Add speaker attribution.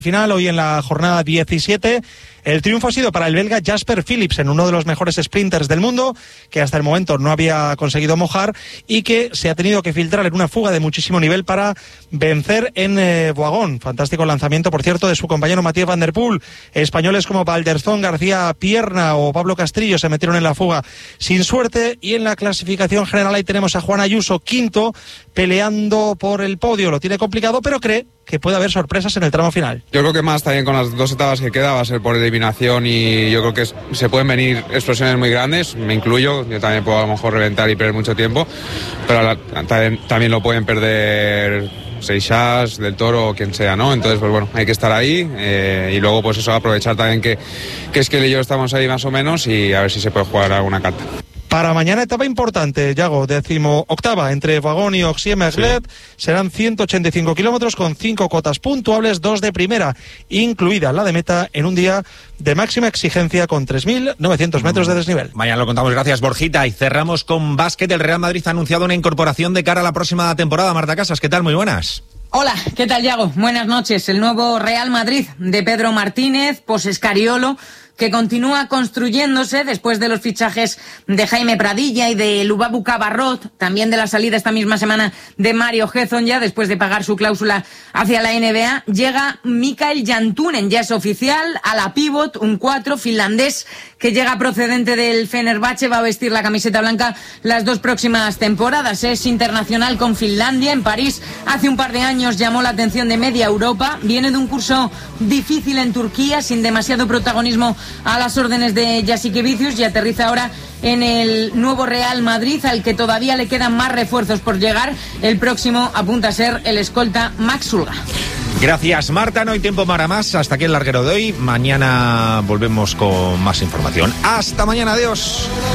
Speaker 1: Final hoy en la jornada 17, el triunfo ha sido para el belga Jasper Philipsen, uno de los mejores sprinters del mundo, que hasta el momento no había conseguido mojar y que se ha tenido que filtrar en una fuga de muchísimo nivel para vencer en Boigón. Fantástico lanzamiento, por cierto, de su compañero Mathieu Van Der Poel. Españoles como Valderzón, García Pierna o Pablo Castrillo se metieron en la fuga sin suerte, y en la clasificación general ahí tenemos a Juan Ayuso, quinto, peleando por el podio. Lo tiene complicado, pero cree que puede haber sorpresas en el tramo final.
Speaker 2: Yo creo que más también con las dos etapas que queda va a ser por eliminación, y yo creo que se pueden venir explosiones muy grandes, me incluyo, yo también puedo a lo mejor reventar y perder mucho tiempo, pero también lo pueden perder Seixas, Del Toro o quien sea, ¿no? Entonces, pues bueno, hay que estar ahí y luego pues eso, aprovechar también que Esquel y yo estamos ahí más o menos, y a ver si se puede jugar alguna carta.
Speaker 1: Para mañana etapa importante, Yago, 18ª entre Boigón y Oxie-Merlet. Serán 185 kilómetros con 5 cotas puntuables, 2 de primera, incluida la de meta, en un día de máxima exigencia con 3.900 metros de desnivel.
Speaker 3: Mañana lo contamos, gracias Borjita. Y cerramos con básquet. El Real Madrid ha anunciado una incorporación de cara a la próxima temporada. Marta Casas, ¿qué tal? Muy buenas.
Speaker 4: Hola, ¿qué tal, Yago? Buenas noches. El nuevo Real Madrid de Pedro Martínez, Escariolo, que continúa construyéndose después de los fichajes de Jaime Pradilla y de Lubabu Cabarrot, también de la salida esta misma semana de Mario Hezon, ya después de pagar su cláusula hacia la NBA. Llega Mikael Jantunen, ya es oficial, a la pívot, un 4 finlandés que llega procedente del Fenerbahce, va a vestir la camiseta blanca las 2 próximas temporadas. Es internacional con Finlandia. En París hace un par de años llamó la atención de media Europa. Viene de un curso difícil en Turquía, sin demasiado protagonismo a las órdenes de Jasikevičius, y aterriza ahora en el nuevo Real Madrid, al que todavía le quedan más refuerzos por llegar. El próximo apunta a ser el escolta Max Sulga.
Speaker 3: Gracias, Marta. No hay tiempo para más. Hasta aquí el larguero de hoy. Mañana volvemos con más información. Hasta mañana. Adiós.